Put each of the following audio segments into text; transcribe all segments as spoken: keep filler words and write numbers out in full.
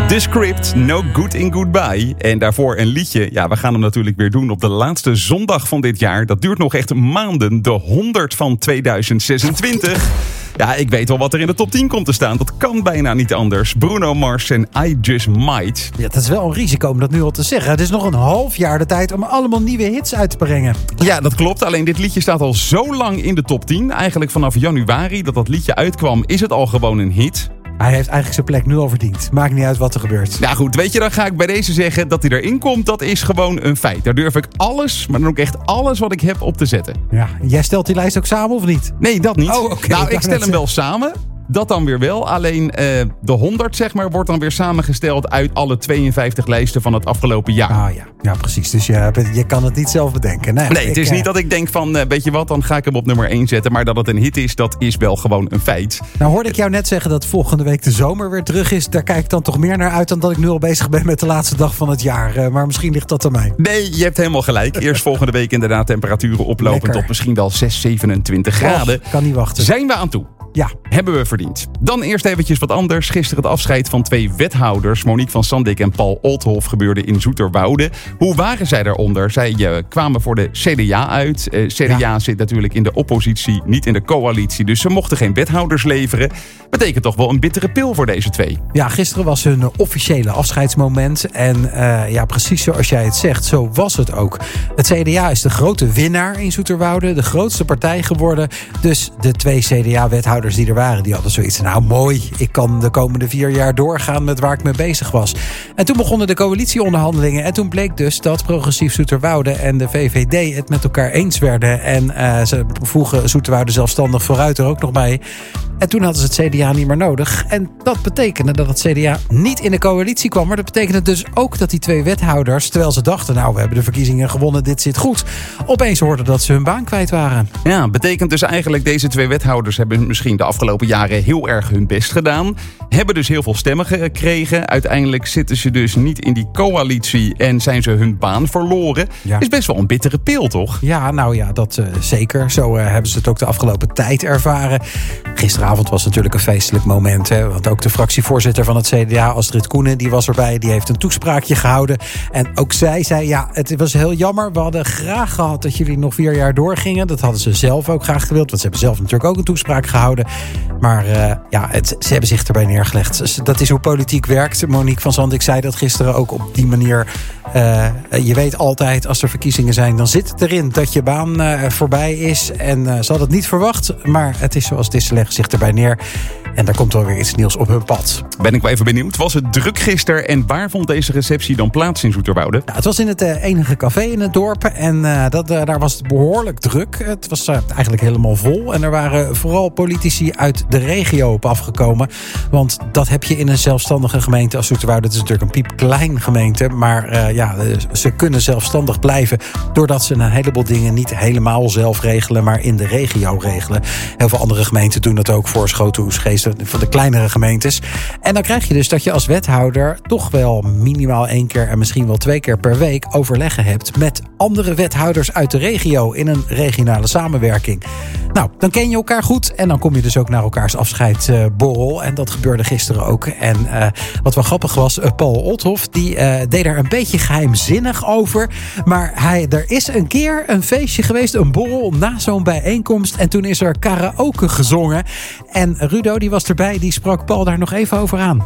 The Script, No Good in Goodbye. En daarvoor een liedje. Ja, we gaan hem natuurlijk weer doen op de laatste zondag van dit jaar. Dat duurt nog echt maanden. De honderd van tweeduizend zesentwintig. Ja, ik weet wel wat er in de top tien komt te staan. Dat kan bijna niet anders. Bruno Mars en I Just Might. Ja, dat is wel een risico om dat nu al te zeggen. Het is nog een half jaar de tijd om allemaal nieuwe hits uit te brengen. Ja, dat klopt. Alleen dit liedje staat al zo lang in de top tien. Eigenlijk vanaf januari dat dat liedje uitkwam, is het al gewoon een hit. Hij heeft eigenlijk zijn plek nu al verdiend. Maakt niet uit wat er gebeurt. Nou goed, weet je, dan ga ik bij deze zeggen dat hij erin komt. Dat is gewoon een feit. Daar durf ik alles, maar dan ook echt alles wat ik heb op te zetten. Ja, jij stelt die lijst ook samen of niet? Nee, dat niet. Oh, okay. Nou, ik stel hem wel samen. Dat dan weer wel. Alleen uh, de honderd, zeg maar, wordt dan weer samengesteld uit alle tweeënvijftig lijsten van het afgelopen jaar. Ah ja, ja precies. Dus je, je kan het niet zelf bedenken. Nee, nee het ik, is niet dat ik denk van, uh, weet je wat, dan ga ik hem op nummer één zetten. Maar dat het een hit is, dat is wel gewoon een feit. Nou hoorde ik jou net zeggen dat volgende week de zomer weer terug is. Daar kijk ik dan toch meer naar uit dan dat ik nu al bezig ben met de laatste dag van het jaar. Uh, maar misschien ligt dat aan mij. Nee, je hebt helemaal gelijk. Eerst volgende week inderdaad temperaturen oplopend Lekker. Tot misschien wel zes, zevenentwintig graden. Och, kan niet wachten. Zijn we aan toe? Ja. Hebben we verdiend. Dan eerst eventjes wat anders. Gisteren het afscheid van twee wethouders. Monique van Sandik en Paul Olthoff gebeurde in Zoeterwoude. Hoe waren zij daaronder? Zij uh, kwamen voor de C D A uit. Uh, C D A ja. zit natuurlijk in de oppositie, niet in de coalitie. Dus ze mochten geen wethouders leveren. Betekent toch wel een bittere pil voor deze twee. Ja, gisteren was hun officiële afscheidsmoment. En uh, ja, precies zoals jij het zegt, zo was het ook. Het C D A is de grote winnaar in Zoeterwoude. De grootste partij geworden. Dus de twee C D A-wethouders die er waren, die hadden zoiets. Nou mooi, ik kan de komende vier jaar doorgaan met waar ik mee bezig was. En toen begonnen de coalitieonderhandelingen. En toen bleek dus dat Progressief Zoeterwoude en de V V D het met elkaar eens werden. En uh, ze voegen Zoeterwoude zelfstandig vooruit er ook nog bij. En toen hadden ze het C D A niet meer nodig. En dat betekende dat het C D A niet in de coalitie kwam. Maar dat betekende dus ook dat die twee wethouders, terwijl ze dachten, nou, we hebben de verkiezingen gewonnen, dit zit goed, opeens hoorden dat ze hun baan kwijt waren. Ja, betekent dus eigenlijk deze twee wethouders hebben misschien de afgelopen jaren heel erg hun best gedaan. Hebben dus heel veel stemmen gekregen. Uiteindelijk zitten ze dus niet in die coalitie en zijn ze hun baan verloren. Ja. Is best wel een bittere pil, toch? Ja, nou ja, dat uh, zeker. Zo uh, hebben ze het ook de afgelopen tijd ervaren. Gisteravond was natuurlijk een feestelijk moment. Hè? Want ook de fractievoorzitter van het C D A, Astrid Koenen, die was erbij. Die heeft een toespraakje gehouden. En ook zij zei, ja, het was heel jammer. We hadden graag gehad dat jullie nog vier jaar doorgingen. Dat hadden ze zelf ook graag gewild. Want ze hebben zelf natuurlijk ook een toespraak gehouden. Maar uh, ja, het, ze hebben zich erbij neergelegd. Dat is hoe politiek werkt. Monique van Sandik zei dat gisteren ook op die manier. Uh, je weet altijd, als er verkiezingen zijn, dan zit het erin dat je baan uh, voorbij is. En uh, ze hadden het niet verwacht. Maar het is zoals het is, ze leggen zich erbij neer. En daar komt wel weer iets nieuws op hun pad. Ben ik wel even benieuwd. Was het druk gisteren en waar vond deze receptie dan plaats in Zoeterwoude? Ja, het was in het uh, enige café in het dorp. En uh, dat, uh, daar was het behoorlijk druk. Het was uh, eigenlijk helemaal vol. En er waren vooral politici uit de regio op afgekomen. Want dat heb je in een zelfstandige gemeente als Zoeterwoude. Het is natuurlijk een piepklein gemeente. Maar uh, ja, ze kunnen zelfstandig blijven. Doordat ze een heleboel dingen niet helemaal zelf regelen. Maar in de regio regelen. Heel veel andere gemeenten doen dat ook voor Schoten, Oegstgeest, voor de kleinere gemeentes. En dan krijg je dus dat je als wethouder toch wel minimaal één keer en misschien wel twee keer per week overleggen hebt met andere wethouders uit de regio in een regionale samenwerking. Nou, dan ken je elkaar goed en dan kom je dus ook naar elkaars afscheidsborrel. En dat gebeurde gisteren ook. En uh, wat wel grappig was, uh, Paul Olthoff, die uh, deed er een beetje geheimzinnig over. Maar hij, er is een keer een feestje geweest, een borrel na zo'n bijeenkomst. En toen is er karaoke gezongen. En Rudo, die was erbij, die sprak Paul daar nog even over aan.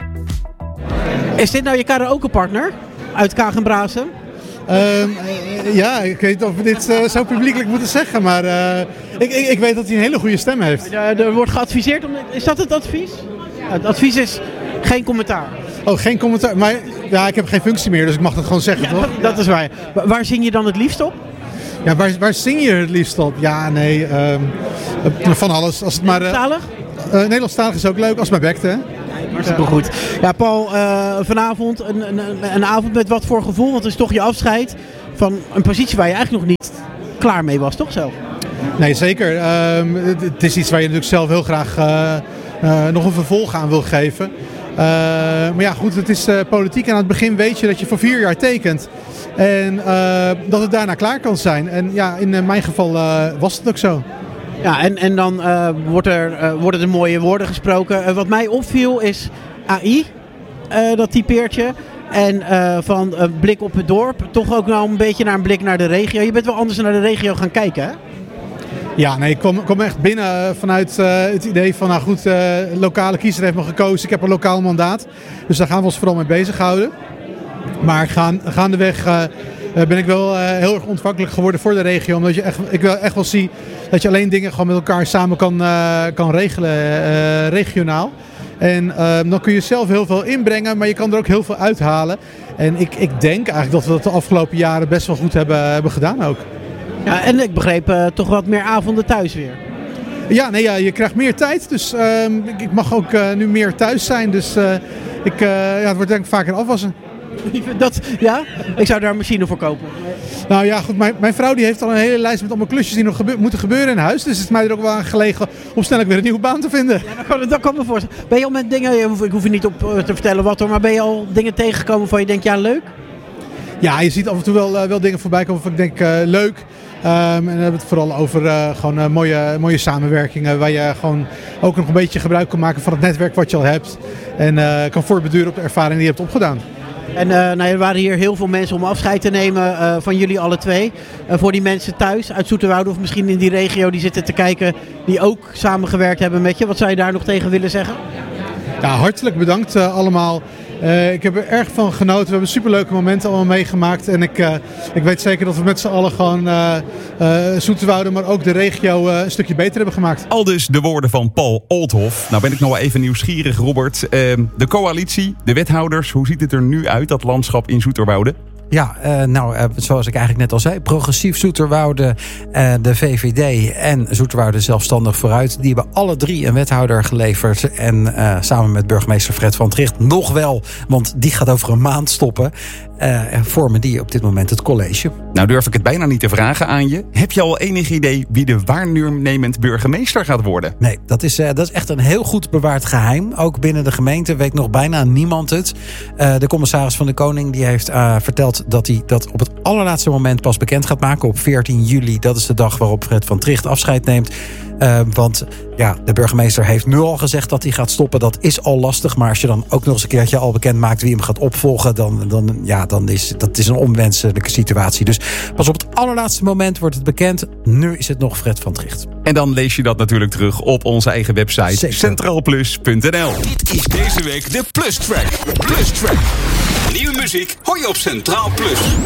Is dit nou je karaoke-partner uit Kaag en Braassem? Um, ja, ik weet niet of we dit uh, zo publiekelijk moeten zeggen, maar uh, ik, ik, ik weet dat hij een hele goede stem heeft. Ja, er wordt geadviseerd om... Is dat het advies? Ja, het advies is geen commentaar. Oh, geen commentaar. Maar ja, ik heb geen functie meer, dus ik mag dat gewoon zeggen, ja, toch? Dat is waar. Waar zing je dan het liefst op? Ja, waar, waar zing je het liefst op? Ja, nee, um, van alles. Als het maar, uh, Nederlandstalig? Uh, Nederlandstalig is ook leuk, als het maar bekt, hè? Hartstikke goed. Ja, Paul, uh, vanavond een, een, een avond met wat voor gevoel? Want het is toch je afscheid van een positie waar je eigenlijk nog niet klaar mee was, toch zelf? Nee, zeker. Um, het, het is iets waar je natuurlijk zelf heel graag uh, uh, nog een vervolg aan wil geven. Uh, maar ja, goed, het is uh, politiek. En aan het begin weet je dat je voor vier jaar tekent. En uh, dat het daarna klaar kan zijn. En ja, in uh, mijn geval uh, was het ook zo. Ja, en, en dan uh, wordt er, uh, worden er mooie woorden gesproken. Uh, wat mij opviel is A I. uh, dat typeert je. En uh, van een blik op het dorp, toch ook nou een beetje naar een blik naar de regio. Je bent wel anders naar de regio gaan kijken, hè? Ja, nee, ik kom, kom echt binnen vanuit uh, het idee van, nou goed, uh, lokale kiezer heeft me gekozen. Ik heb een lokaal mandaat, dus daar gaan we ons vooral mee bezighouden. Maar gaan, gaandeweg uh, ben ik wel uh, heel erg ontvankelijk geworden voor de regio. Omdat je echt, ik wel echt wel zie dat je alleen dingen gewoon met elkaar samen kan, uh, kan regelen, uh, regionaal. En uh, dan kun je zelf heel veel inbrengen, maar je kan er ook heel veel uithalen. En ik, ik denk eigenlijk dat we dat de afgelopen jaren best wel goed hebben, hebben gedaan ook. Ja, en ik begreep uh, toch wat meer avonden thuis weer. Ja, nee, ja, je krijgt meer tijd. Dus uh, ik, ik mag ook uh, nu meer thuis zijn. Dus uh, ik, uh, ja, het wordt denk ik vaker afwassen. Dat, ja? Ik zou daar een machine voor kopen. Nou ja, goed. Mijn, mijn vrouw die heeft al een hele lijst met allemaal klusjes die nog gebe- moeten gebeuren in huis. Dus het is mij er ook wel aan gelegen om snel weer een nieuwe baan te vinden. Ja, dat, kan, dat kan me voorstellen. Ben je al met dingen, ik hoef je niet op te vertellen wat hoor, maar ben je al dingen tegengekomen van je denkt, ja leuk? Ja, je ziet af en toe wel, uh, wel dingen voorbij komen van ik denk uh, leuk. Um, en dan hebben we het vooral over uh, gewoon uh, mooie, mooie samenwerkingen. Waar je gewoon ook nog een beetje gebruik kan maken van het netwerk wat je al hebt. En uh, kan voortbeduren op de ervaring die je hebt opgedaan. En uh, nou, er waren hier heel veel mensen om afscheid te nemen uh, van jullie alle twee. Uh, voor die mensen thuis uit Zoeterwoude of misschien in die regio die zitten te kijken. Die ook samengewerkt hebben met je. Wat zou je daar nog tegen willen zeggen? Ja, hartelijk bedankt uh, allemaal. Uh, ik heb er erg van genoten. We hebben superleuke momenten allemaal meegemaakt. En ik, uh, ik weet zeker dat we met z'n allen gewoon uh, uh, Zoeterwoude, maar ook de regio uh, een stukje beter hebben gemaakt. Aldus de woorden van Paul Olthoff. Nou ben ik nog wel even nieuwsgierig, Robert. Uh, de coalitie, de wethouders, hoe ziet het er nu uit, dat landschap in Zoeterwoude? Ja, uh, nou, uh, zoals ik eigenlijk net al zei, progressief Zoeterwoude, uh, de V V D en Zoeterwoude Zelfstandig Vooruit. Die hebben alle drie een wethouder geleverd. En uh, samen met burgemeester Fred van Tricht nog wel, want die gaat over een maand stoppen. Uh, vormen die op dit moment het college. Nou durf ik het bijna niet te vragen aan je. Heb je al enig idee wie de waarnemend burgemeester gaat worden? Nee, dat is, uh, dat is echt een heel goed bewaard geheim. Ook binnen de gemeente weet nog bijna niemand het. Uh, de commissaris van de Koning die heeft uh, verteld dat hij dat op het allerlaatste moment pas bekend gaat maken. Op veertien juli, dat is de dag waarop Fred van Tricht afscheid neemt. Uh, want ja, de burgemeester heeft nu al gezegd dat hij gaat stoppen. Dat is al lastig. Maar als je dan ook nog eens een keertje al bekend maakt wie hem gaat opvolgen, dan, dan, ja, dan is dat is een onwenselijke situatie. Dus pas op het allerlaatste moment wordt het bekend. Nu is het nog Fred van Tricht. En dan lees je dat natuurlijk terug op onze eigen website Zeker. centraalplus punt n l. Dit is deze week de Plus Track. Plus Track. Nieuwe muziek hoor je op Centraal Plus.